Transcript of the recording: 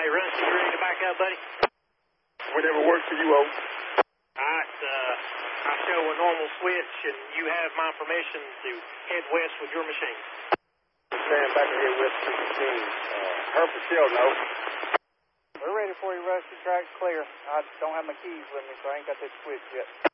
Hey, Rusty, you ready to back up, buddy? Whatever works for you, O. Alright, I show a normal switch, and you have my permission to head west with your machine. Stand back and head west to the machine. Hereford Sheldon, O. We're ready for you, Rusty. Track's clear. I don't have my keys with me, so I ain't got that switch yet.